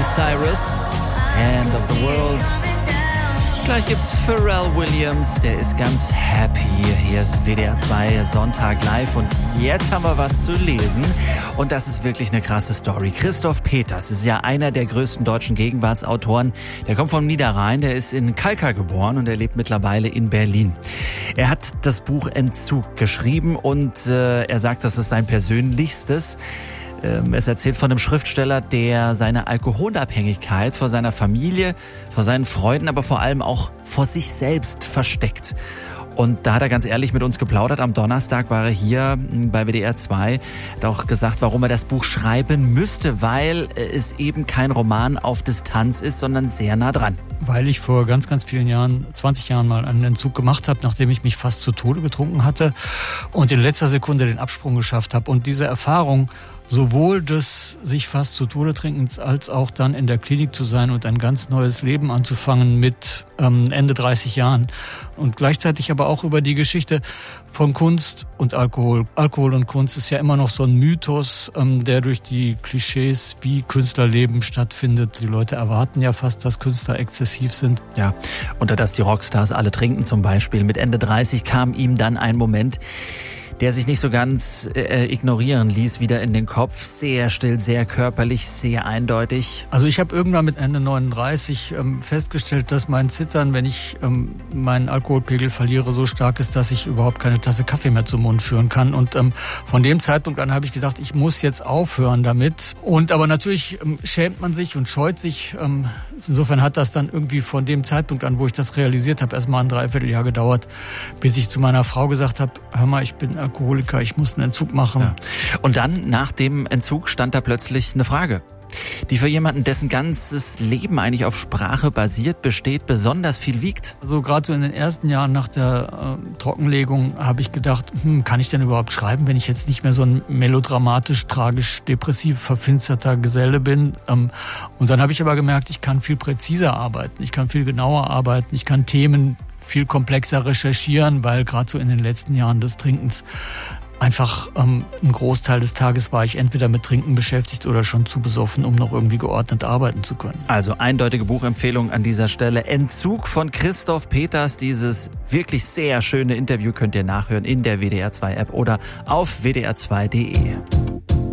Cyrus, End of the World. Gleich gibt's Pharrell Williams, der ist ganz happy. Hier ist WDR 2 Sonntag live und jetzt haben wir was zu lesen. Und das ist wirklich eine krasse Story. Christoph Peters ist ja einer der größten deutschen Gegenwartsautoren. Der kommt vom Niederrhein, der ist in Kalkar geboren und er lebt mittlerweile in Berlin. Er hat das Buch Entzug geschrieben und er sagt, das ist sein persönlichstes. Es erzählt von einem Schriftsteller, der seine Alkoholabhängigkeit vor seiner Familie, vor seinen Freunden, aber vor allem auch vor sich selbst versteckt. Und da hat er ganz ehrlich mit uns geplaudert. Am Donnerstag war er hier bei WDR 2. Hat auch gesagt, warum er das Buch schreiben müsste, weil es eben kein Roman auf Distanz ist, sondern sehr nah dran. Weil ich vor ganz, ganz vielen Jahren, 20 Jahren mal einen Entzug gemacht habe, nachdem ich mich fast zu Tode getrunken hatte und in letzter Sekunde den Absprung geschafft habe. Und diese Erfahrung, sowohl des sich fast zu Tode trinkens als auch dann in der Klinik zu sein und ein ganz neues Leben anzufangen mit Ende 30 Jahren. Und gleichzeitig aber auch über die Geschichte von Kunst und Alkohol. Alkohol und Kunst ist ja immer noch so ein Mythos, der durch die Klischees, wie Künstlerleben stattfindet. Die Leute erwarten ja fast, dass Künstler exzessiv sind. Ja, und dass die Rockstars alle trinken zum Beispiel. Mit Ende 30 kam ihm dann ein Moment, der sich nicht so ganz ignorieren ließ, wieder in den Kopf. Sehr still, sehr körperlich, sehr eindeutig. Also ich habe irgendwann mit Ende 39 festgestellt, dass mein Zittern, wenn ich meinen Alkoholpegel verliere, so stark ist, dass ich überhaupt keine Tasse Kaffee mehr zum Mund führen kann. Und von dem Zeitpunkt an habe ich gedacht, ich muss jetzt aufhören damit. Und aber natürlich schämt man sich und scheut sich. Insofern hat das dann irgendwie von dem Zeitpunkt an, wo ich das realisiert habe, erst mal ein Dreivierteljahr gedauert, bis ich zu meiner Frau gesagt habe, hör mal, ich bin Alkoholiker, ich muss einen Entzug machen. Ja. Und dann, nach dem Entzug, stand da plötzlich eine Frage, die für jemanden, dessen ganzes Leben eigentlich auf Sprache basiert, besteht, besonders viel wiegt. Also gerade so in den ersten Jahren nach der Trockenlegung habe ich gedacht, kann ich denn überhaupt schreiben, wenn ich jetzt nicht mehr so ein melodramatisch, tragisch, depressiv, verfinsterter Geselle bin? Und dann habe ich aber gemerkt, ich kann viel präziser arbeiten, ich kann viel genauer arbeiten, ich kann Themen viel komplexer recherchieren, weil gerade so in den letzten Jahren des Trinkens einfach ein Großteil des Tages war ich entweder mit Trinken beschäftigt oder schon zu besoffen, um noch irgendwie geordnet arbeiten zu können. Also eindeutige Buchempfehlung an dieser Stelle. Entzug von Christoph Peters. Dieses wirklich sehr schöne Interview könnt ihr nachhören in der WDR 2 App oder auf wdr2.de.